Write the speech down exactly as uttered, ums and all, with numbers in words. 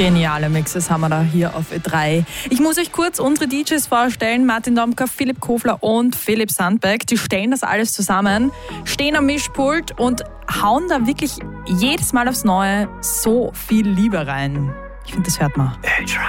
Geniale Mixes haben wir da hier auf Ö drei. Ich muss euch kurz unsere D Js vorstellen. Martin Domka, Philipp Kofler und Philipp Sandberg. Die stellen das alles zusammen, stehen am Mischpult und hauen da wirklich jedes Mal aufs Neue so viel Liebe rein. Ich finde, das hört man. Ö drei.